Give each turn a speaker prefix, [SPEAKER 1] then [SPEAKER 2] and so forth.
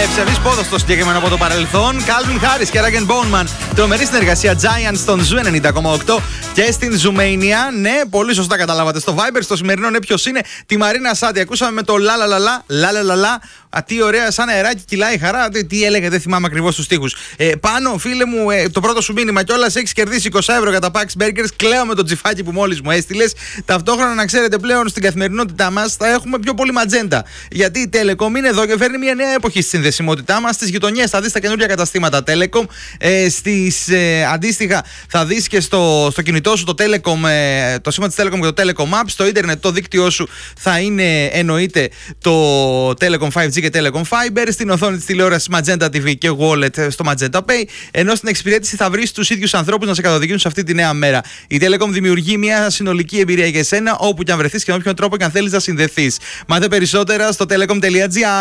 [SPEAKER 1] Ευσεβής πόδος στο συγκεκριμένο από το παρελθόν. Calvin Harris και Rag & Bone Man. Τρομερή συνεργασία Giants στον Ζου 90,8 και στην Ζουμania. Ναι, πολύ σωστά καταλάβατε. Στο Viber, στο σημερινό ναι, ποιος είναι? Τη Μαρίνα Σάντι. Ακούσαμε με το λα. Τι ωραία, σαν αεράκι κυλάει η χαρά. Τι έλεγε, δεν θυμάμαι ακριβώς τους στίχους. Πάνω, φίλε μου, το πρώτο σου μήνυμα κιόλας. Έχεις κερδίσει 20 ευρώ για τα Pax Burgers. Κλαίω με το τζιφάκι που μόλις μου έστειλες. Ταυτόχρονα, να ξέρετε, πλέον στην καθημερινότητά μας θα έχουμε πιο πολύ ματζέντα. Γιατί η Telecom είναι εδώ και φέρνει μια νέα εποχή στη συνδεσιμότητά μας. Στις γειτονιές θα δεις τα καινούργια καταστήματα Telecom. Αντίστοιχα, θα δεις και στο κινητό σου το Telecom, το σήμα της Telecom και το Telecom App. Στο ίντερνετ το δίκτυό σου θα είναι εννοείται το Telecom 5G και Telecom Fiber. Στην οθόνη της τηλεόρασης Magenta TV και Wallet στο Magenta Pay. Ενώ στην εξυπηρέτηση θα βρεις τους ίδιους ανθρώπους να σε καθοδηγούν σε αυτή τη νέα μέρα. Η Telecom δημιουργεί μια συνολική εμπειρία για εσένα όπου και αν βρεθείς και με όποιον τρόπο και αν θέλεις να συνδεθείς. Μάθε περισσότερα στο telecom.gr.